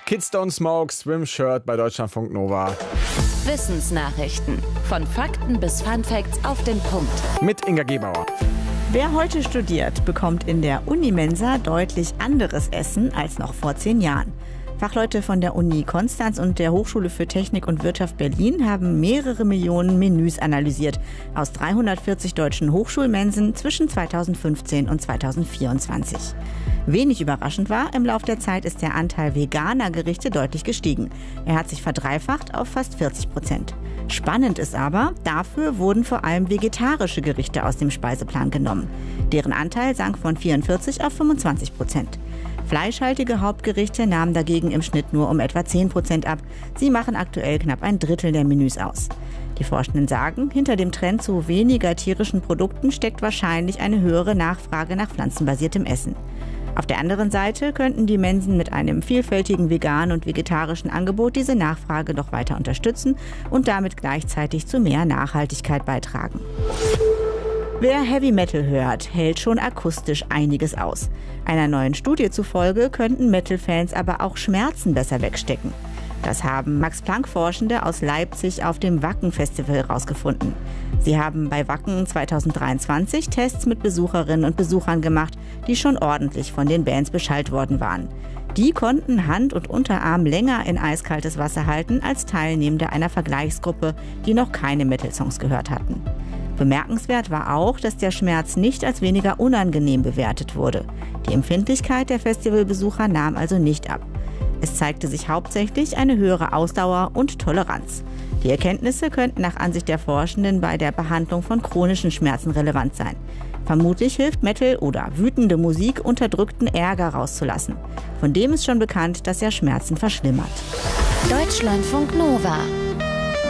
Kids Don't Smoke, Swim-Shirt bei Deutschlandfunk Nova. Wissensnachrichten. Von Fakten bis Funfacts auf den Punkt. Mit Inga Gebauer. Wer heute studiert, bekommt in der Unimensa deutlich anderes Essen als noch vor 10 Jahren. Fachleute von der Uni Konstanz und der Hochschule für Technik und Wirtschaft Berlin haben mehrere Millionen Menüs analysiert aus 340 deutschen Hochschulmensen zwischen 2015 und 2024. Wenig überraschend war, im Lauf der Zeit ist der Anteil veganer Gerichte deutlich gestiegen. Er hat sich verdreifacht auf fast 40%. Spannend ist aber, dafür wurden vor allem vegetarische Gerichte aus dem Speiseplan genommen. Deren Anteil sank von 44 auf 25%. Fleischhaltige Hauptgerichte nahmen dagegen im Schnitt nur um etwa 10% ab. Sie machen aktuell knapp ein Drittel der Menüs aus. Die Forschenden sagen, hinter dem Trend zu weniger tierischen Produkten steckt wahrscheinlich eine höhere Nachfrage nach pflanzenbasiertem Essen. Auf der anderen Seite könnten die Mensen mit einem vielfältigen veganen und vegetarischen Angebot diese Nachfrage noch weiter unterstützen und damit gleichzeitig zu mehr Nachhaltigkeit beitragen. Wer Heavy Metal hört, hält schon akustisch einiges aus. Einer neuen Studie zufolge könnten Metal-Fans aber auch Schmerzen besser wegstecken. Das haben Max-Planck-Forschende aus Leipzig auf dem Wacken-Festival herausgefunden. Sie haben bei Wacken 2023 Tests mit Besucherinnen und Besuchern gemacht, die schon ordentlich von den Bands beschallt worden waren. Die konnten Hand und Unterarm länger in eiskaltes Wasser halten als Teilnehmende einer Vergleichsgruppe, die noch keine Metal-Songs gehört hatten. Bemerkenswert war auch, dass der Schmerz nicht als weniger unangenehm bewertet wurde. Die Empfindlichkeit der Festivalbesucher nahm also nicht ab. Es zeigte sich hauptsächlich eine höhere Ausdauer und Toleranz. Die Erkenntnisse könnten nach Ansicht der Forschenden bei der Behandlung von chronischen Schmerzen relevant sein. Vermutlich hilft Metal oder wütende Musik, unterdrückten Ärger rauszulassen. Von dem ist schon bekannt, dass er Schmerzen verschlimmert. Deutschlandfunk Nova.